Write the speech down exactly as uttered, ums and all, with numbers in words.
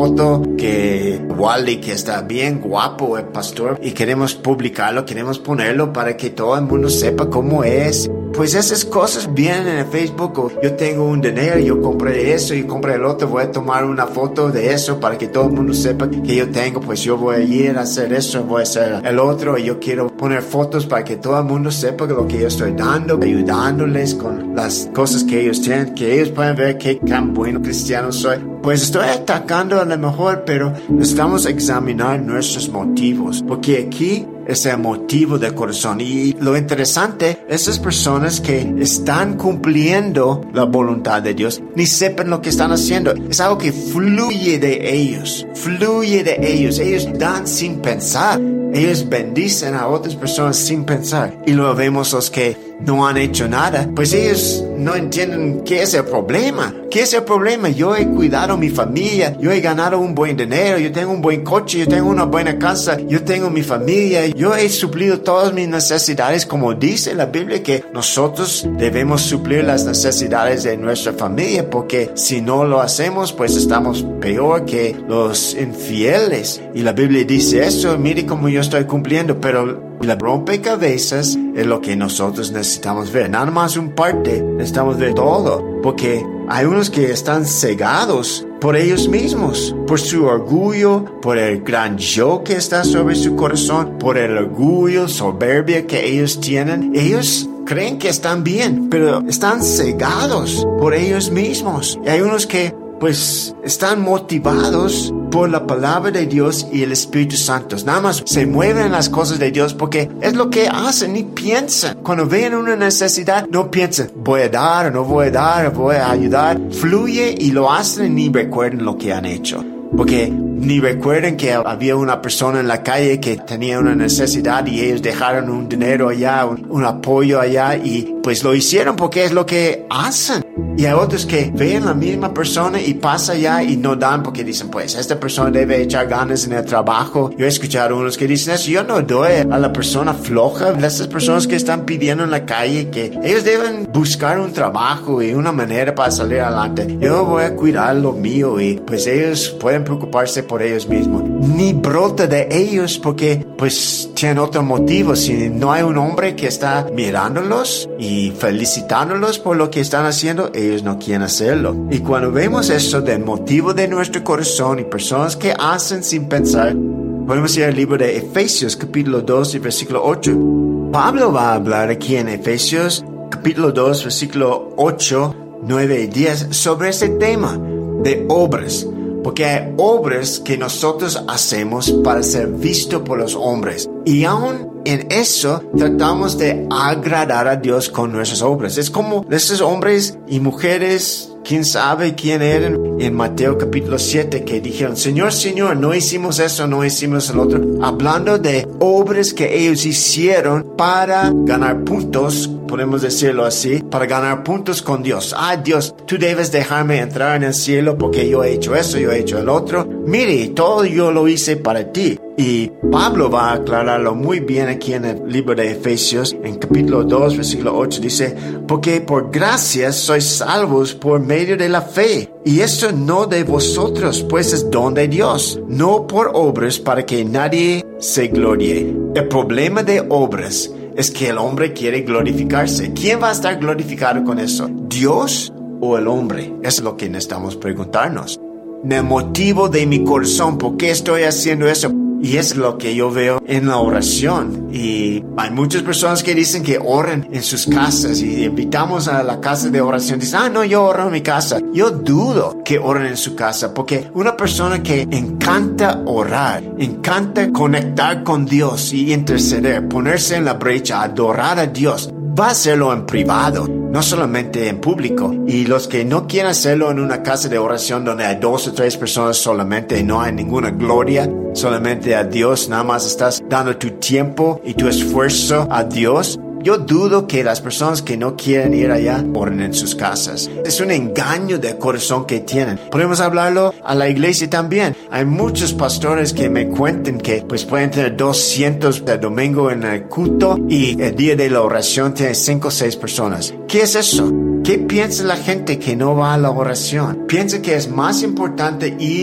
foto que Wally, que está bien guapo el pastor, y queremos publicarlo, queremos ponerlo para que todo el mundo sepa cómo es. Pues esas cosas vienen en el Facebook. O yo tengo un dinero, yo compré eso, yo compré el otro, voy a tomar una foto de eso para que todo el mundo sepa que yo tengo, pues yo voy a ir a hacer eso, voy a hacer el otro, y yo quiero poner fotos para que todo el mundo sepa lo que yo estoy dando, ayudándoles con las cosas que ellos tienen, que ellos puedan ver qué tan bueno cristiano soy. Pues estoy atacando a lo mejor, pero necesitamos examinar nuestros motivos, porque aquí es el motivo del corazón. Y lo interesante, esas personas que están cumpliendo la voluntad de Dios, ni sepan lo que están haciendo. Es algo que fluye de ellos, fluye de ellos. Ellos dan sin pensar. Ellos bendicen a otras personas sin pensar. Y luego vemos los que no han hecho nada, pues ellos no entienden qué es el problema. ¿Qué es el problema? Yo he cuidado a mi familia, yo he ganado un buen dinero, yo tengo un buen coche, yo tengo una buena casa, yo tengo mi familia, yo he suplido todas mis necesidades, como dice la Biblia que nosotros debemos suplir las necesidades de nuestra familia, porque si no lo hacemos, pues estamos peor que los infieles. Y la Biblia dice eso, mire cómo yo estoy cumpliendo, pero la rompecabezas es lo que nosotros necesitamos ver. Nada más un parte, necesitamos ver todo. Porque hay unos que están cegados por ellos mismos, por su orgullo, por el gran yo que está sobre su corazón, por el orgullo, soberbia que ellos tienen. Ellos creen que están bien, pero están cegados por ellos mismos. Y hay unos que pues están motivados por la palabra de Dios y el Espíritu Santo. Nada más se mueven en las cosas de Dios porque es lo que hacen y piensan. Cuando ven una necesidad, no piensan, voy a dar, no voy a dar, voy a ayudar. Fluye y lo hacen y ni recuerdan lo que han hecho. Porque ni recuerden que había una persona en la calle que tenía una necesidad y ellos dejaron un dinero allá, un, un apoyo allá, y pues lo hicieron porque es lo que hacen. Y hay otros que ven la misma persona y pasa allá y no dan porque dicen, pues esta persona debe echar ganas en el trabajo. Yo he escuchado a unos que dicen eso. Yo no doy a la persona floja, a esas personas que están pidiendo en la calle que ellos deben buscar un trabajo y una manera para salir adelante. Yo voy a cuidar lo mío y pues ellos pueden preocuparse por ellos mismos. Ni brota de ellos porque pues tienen otro motivo. Si no hay un hombre que está mirándolos y felicitándolos por lo que están haciendo, ellos no quieren hacerlo. Y cuando vemos eso del motivo de nuestro corazón y personas que hacen sin pensar, podemos ir al libro de Efesios capítulo dos y versículo ocho. Pablo va a hablar aquí en Efesios capítulo dos versículo ocho, nueve y diez sobre ese tema de obras. Porque hay obras que nosotros hacemos para ser visto por los hombres. Y aún en eso tratamos de agradar a Dios con nuestras obras. Es como esos hombres y mujeres, quién sabe quién eran, en Mateo capítulo siete, que dijeron, Señor, Señor, no hicimos eso, no hicimos el otro. Hablando de obras que ellos hicieron para ganar puntos, podemos decirlo así, para ganar puntos con Dios. Ah, Dios, tú debes dejarme entrar en el cielo porque yo he hecho eso, yo he hecho el otro. Mire, todo yo lo hice para ti. Y Pablo va a aclararlo muy bien aquí en el libro de Efesios, en capítulo dos, versículo ocho, dice, porque por gracia sois salvos por medio de la fe. Y esto no de vosotros, pues es don de Dios, no por obras para que nadie se gloríe. El problema de obras es que el hombre quiere glorificarse. ¿Quién va a estar glorificado con eso? ¿Dios o el hombre? Es lo que necesitamos preguntarnos. El motivo de mi corazón, ¿por qué estoy haciendo eso? Y es lo que yo veo en la oración. Y hay muchas personas que dicen que oran en sus casas y invitamos a la casa de oración. Dicen, ah, no, yo oro en mi casa. Yo dudo que oren en su casa porque una persona que encanta orar, encanta conectar con Dios y interceder, ponerse en la brecha, adorar a Dios, va a hacerlo en privado, no solamente en público. Y los que no quieren hacerlo en una casa de oración donde hay dos o tres personas solamente y no hay ninguna gloria, solamente a Dios, nada más estás dando tu tiempo y tu esfuerzo a Dios, yo dudo que las personas que no quieren ir allá oren en sus casas. Es un engaño de corazón que tienen. Podemos hablarlo a la iglesia también. Hay muchos pastores que me cuentan que pues pueden tener doscientos de domingo en el culto y el día de la oración tiene cinco o seis personas. ¿Qué es eso? ¿Qué piensa la gente que no va a la oración? Piensa que es más importante ir